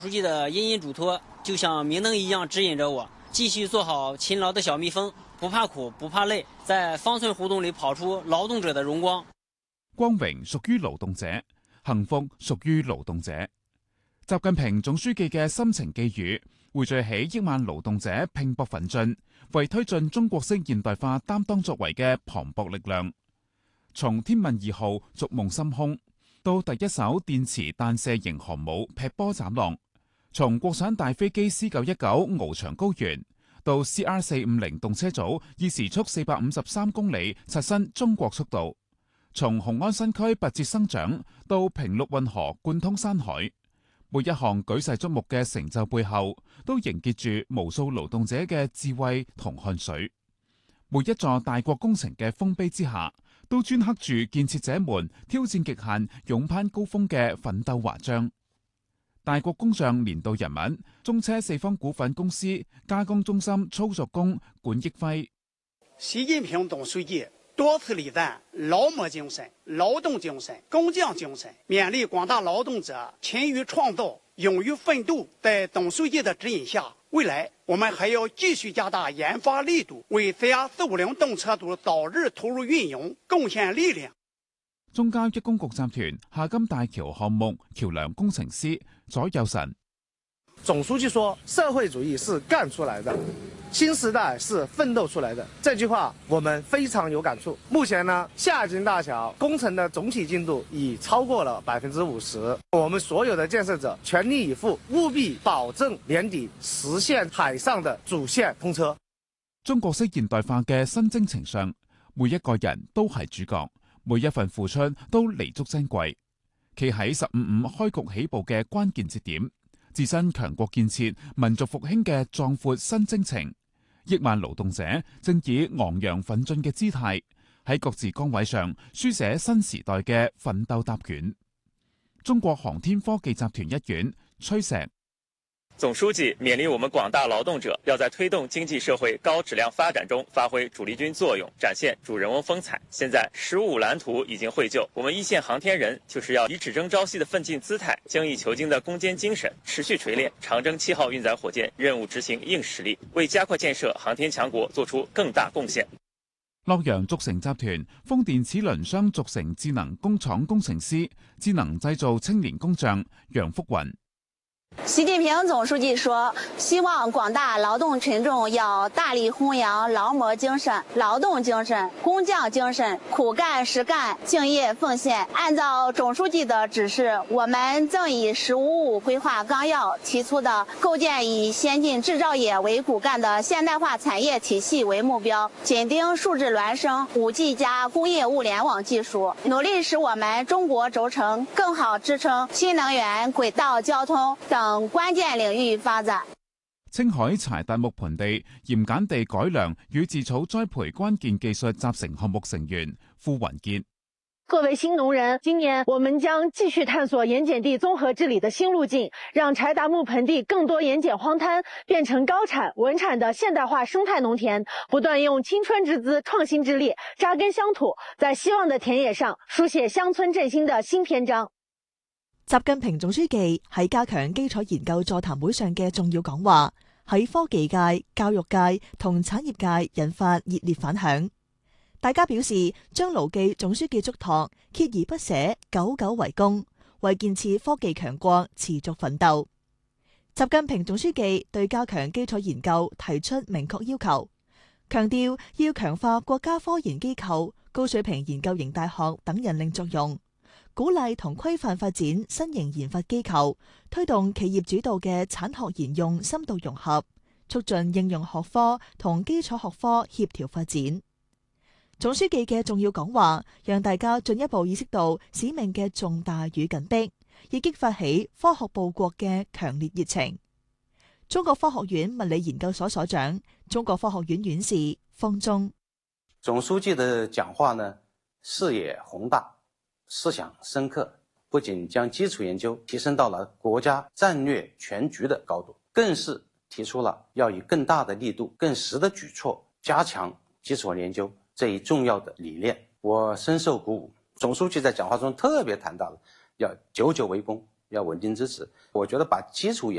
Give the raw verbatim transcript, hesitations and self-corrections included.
书记的殷殷嘱托就像明灯一样指引着我，继续做好勤劳的小蜜蜂，不怕苦不怕累，在方寸胡同里跑出勞動者的榮光。 光榮屬於勞動者，幸福屬於勞動者。習近平總書記嘅深情寄語，匯聚起億萬勞動者拼搏奮進，為推進中國式現代化擔當作為嘅磅礴力量。從天問二號逐夢深空，到第一艘電磁彈射型航母劈波斬浪，從國產大飛機 C 九一九翱翔高原，到 C R 四五零動車組以時速四百五十三公里刷新中國速度，從雄安新區拔節生長到平陸運河貫通山海，每一項舉世矚目嘅成就背後，都凝結住無數勞動者嘅智慧同汗水。每一座大國工程嘅豐碑之下，都鐫刻住建設者們挑戰極限、勇攀高峰嘅奮鬥華章。大國工匠年度人物，中車四方股份公司加工中心操作工管益輝。 習近平總書記多次禮讚勞模精神、勞動精神、工匠精神，勉勵廣大勞動者勤於創造、勇於奮鬥。在總書記的指引下，未來我們還要繼續加大研發力度，為 C R 四五零動車組早日投入運營貢獻力量。 中交一工局集團夏金大橋項目橋樑工程師左右神。 總書記說，社會主義是幹出來的，新時代是奮鬥出來的。這句話我們非常有感觸。目前呢，夏金大橋工程的總體進度已超過了百分之五十。我們所有的建設者全力以赴，務必保證年底實現海上的主線通車。 中國式現代化嘅新征程上，每一個人都係主角。每一份付出都彌足珍貴，企喺十五五開局起步嘅關鍵節點，自身強國建設、民族復興嘅壯闊新征程，億萬勞動者正以昂揚奮進嘅姿態，喺各自崗位上書寫新時代嘅奮鬥答卷。中國航天科技集團一員崔石。 總書記勉勵我們廣大勞動者，要在推動經濟社會高質量發展中發揮主力軍作用，展現主人翁風采。現在“十五五”藍圖已經繪就，我們一線航天人就是要以只爭朝夕的奮進姿態、精益求精的攻堅精神，持續錘煉長征七號運載火箭任務執行硬實力，為加快建設航天強國做出更大貢獻。 洛陽軸承集團風電齒輪雙軸承智能工廠工程師、智能製造青年工匠楊福雲。 習近平總書記說，希望廣大勞動群眾要大力弘揚勞模精神、勞動精神、工匠精神，苦幹實幹、敬業奉獻。按照總書記的指示，我們正以“十五五”規劃綱要提出的構建以先進製造業為骨幹的現代化產業體系為目標，緊盯數字孿生、五 G 加工業物聯網技術，努力使我們中國軸承更好支撐新能源、軌道交通等等關鍵領域發展。 青海柴達木盆地鹽鹼地改良與自草栽培關鍵技術集成項目成員傅雲傑。 各位新農人，今年我們將繼續探索鹽鹼地綜合治理的新路徑，讓柴達木盆地更多鹽鹼荒灘變成高產穩產的現代化生態農田，不斷用青春之姿、創新之力扎根鄉土，在希望的田野上書寫鄉村振興的新篇章。 習近平總書記喺加強基礎研究座談會上嘅重要講話，喺科技界、教育界同產業界引發熱烈反響。大家表示將牢記總書記囑託，鍥而不捨，久久為功，為建設科技強國持續奮鬥。習近平總書記對加強基礎研究提出明確要求，強調要強化國家科研機構、高水平研究型大學等引領作用，鼓勵同規範發展新型研發機構，推動企業主導嘅產學研用深度融合，促進應用學科同基礎學科協調發展。總書記嘅重要講話，讓大家進一步意識到使命嘅重大與緊迫，亦激發起科學報國嘅強烈熱情。中國科學院物理研究所所長、中國科學院院士方忠。 總書記的講話呢，視野宏大，思想深刻，不僅將基礎研究提升到了國家戰略全局的高度，更是提出了要以更大的力度、更實的舉措加強基礎研究這一重要的理念。我深受鼓舞。總書記在講話中特別談到了要久久為功， 要稳定支持。我觉得把基础研